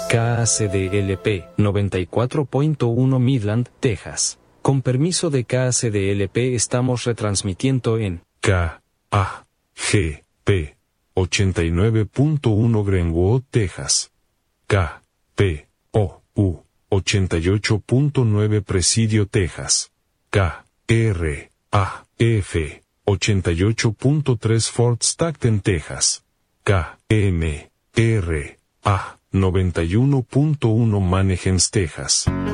KACDLP 94.1 Midland, Texas. Con permiso de KACDLP estamos retransmitiendo en KAGP 89.1 Greenwood, Texas. KPOU 88.9 Presidio, Texas. KRAF 88.3 Fort Stockton, Texas. KMRA 91.1 Manheim, Texas.